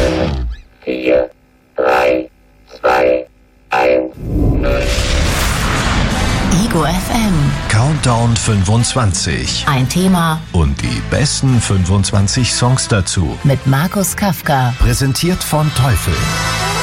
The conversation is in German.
5, 4, 3, 2, 1, 0. Ego FM. Countdown 25. Ein Thema Und die besten 25 Songs dazu. mit Markus Kafka. Präsentiert von Teufel.